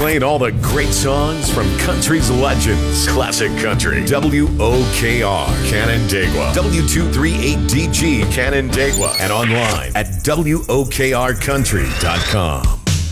Playing all the great songs from country's legends. Classic Country. WOKR, Canandaigua. W238DG, Canandaigua. And online at WOKRcountry.com.